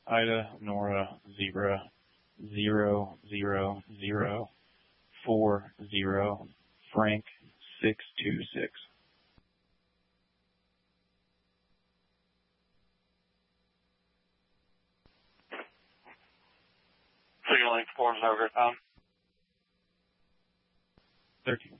Ida, Nora, Zebra, 00040, Frank, 626. Signal Link 4 is over, Tom. 13.